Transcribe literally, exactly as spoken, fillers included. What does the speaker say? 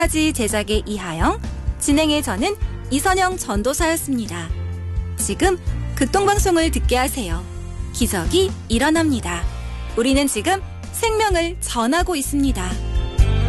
까지 제작의 이하영, 진행의 저는 이선영 전도사였습니다. 지금 극동방송을 듣게 하세요. 기적이 일어납니다. 우리는 지금 생명을 전하고 있습니다.